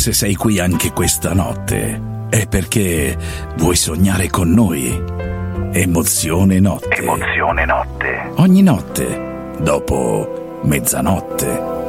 Se sei qui anche questa notte, è perché vuoi sognare con noi. Emozione Notte. Emozione Notte. Ogni notte, dopo mezzanotte.